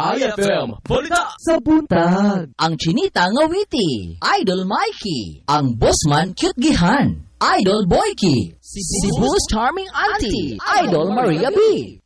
IFM Balita sa buntag. Ang chinita nga witty, Idol Mikey. Ang bossman cute gihan, Idol Boyki. Si Cebu's charming auntie, Idol Maria B.